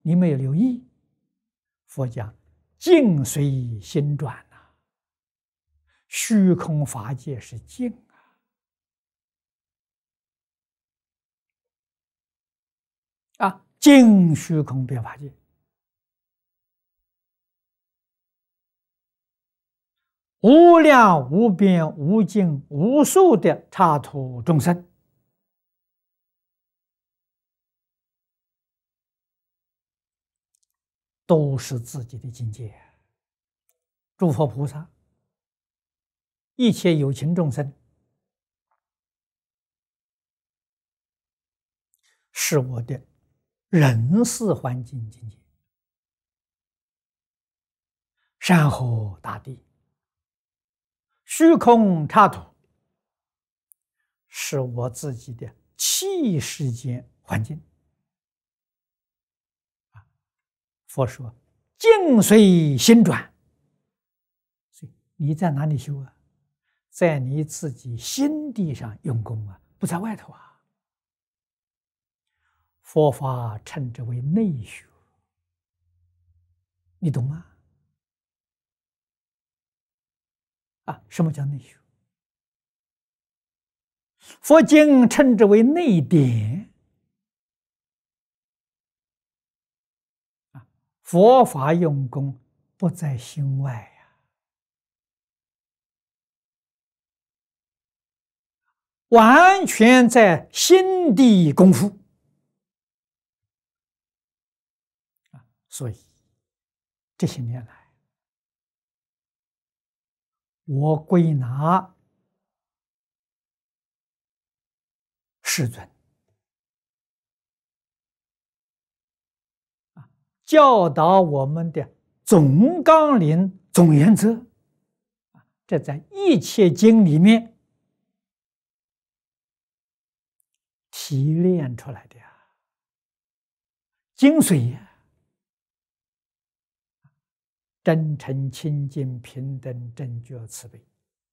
你没有留意，佛讲境随心转呐，虚空法界是境啊，境虚空变法界，无量无边无尽无数的刹土众生，都是自己的境界。诸佛菩萨，一切有情众生，是我的人事环境境界。山河大地，虚空刹土，是我自己的气世间环境。佛说境随心转，所以你在哪里修啊？在你自己心地上用功啊，不在外头啊。佛法称之为内修，你懂吗？什么叫内修？佛经称之为内典。佛法用功不在心外呀，完全在心地功夫。所以这些年来，我归纳世尊教导我们的总纲领、总原则，这在一切经里面提炼出来的呀，精髓呀。真诚、清净、平等、正觉、慈悲。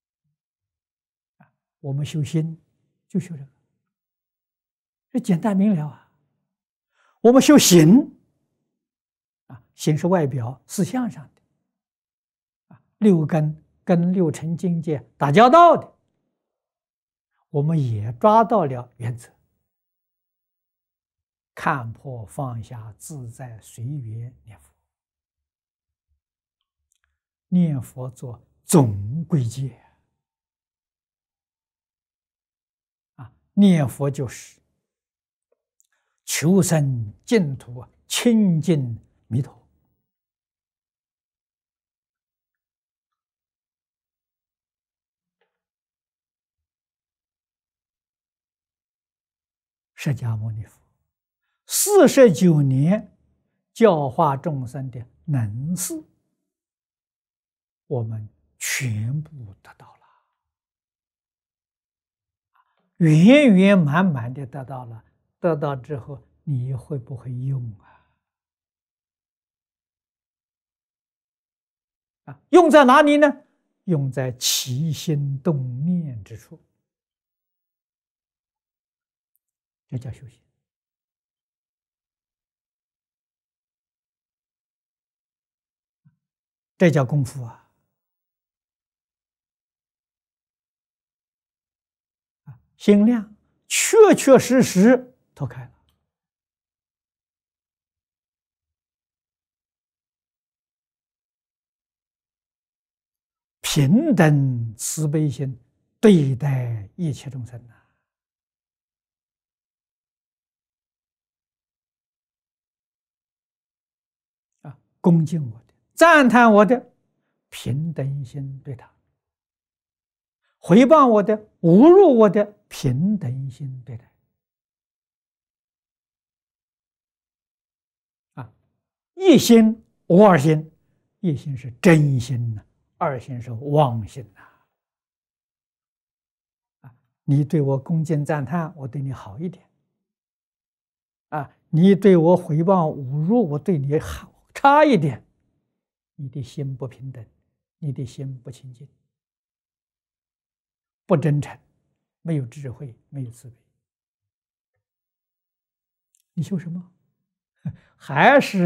我们修心就修这个，这简单明了啊。我们修行行是外表思想上的六根跟六尘境界打交道的，我们也抓到了原则，看破放下，自在随缘念佛。念佛做总归戒念佛就是求生净土，亲近弥陀。释迦牟尼佛49年教化众生的能事，我们全部得到了，圆圆满满的得到了。得到之后，你会不会用用在哪里呢？用在起心动念之处，这叫修行。这叫功夫心量确确实实脱开了，平等慈悲心对待一切众生恭敬我的，赞叹我的，平等心对他；回报我的，侮辱我的，平等心对待。一心无二心，一心是真心呐，二心是妄心呐。你对我恭敬赞叹，我对你好一点；你对我回报侮辱，我对你好差一点，你的心不平等，你的心不清净，不真诚，没有智慧，没有慈悲，你修什么？ 还是